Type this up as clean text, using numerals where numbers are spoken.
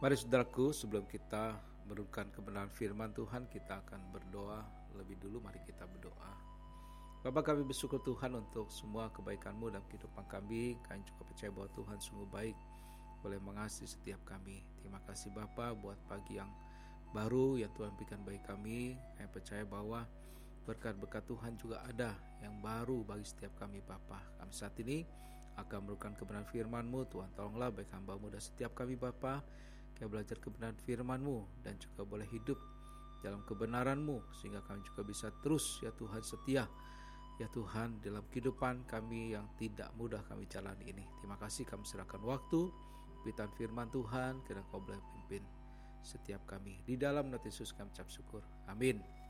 Mari saudaraku, sebelum kita merenungkan kebenaran firman Tuhan, kita akan berdoa lebih dulu. Mari kita berdoa. Bapa, kami bersyukur Tuhan untuk semua kebaikan-Mu dalam kehidupan kami. Kami juga percaya bahwa Tuhan sungguh baik, boleh mengasihi setiap kami. Terima kasih Bapa buat pagi yang baru yang Tuhan berikan bagi kami. Kami percaya bahwa berkat-berkat Tuhan juga ada yang baru bagi setiap kami Bapa. Kami saat ini akan merenungkan kebenaran firman-Mu. Tuhan tolonglah baik hamba-Mu dan setiap kami Bapa. Kami belajar kebenaran firman-Mu dan juga boleh hidup dalam kebenaran-Mu, sehingga kami juga bisa terus ya Tuhan setia ya Tuhan dalam kehidupan kami yang tidak mudah kami jalani ini. Terima kasih, kami serahkan waktu pemberitaan firman Tuhan, kiranya Kau boleh pimpin setiap kami. Di dalam nama Yesus kami ucap syukur. Amin.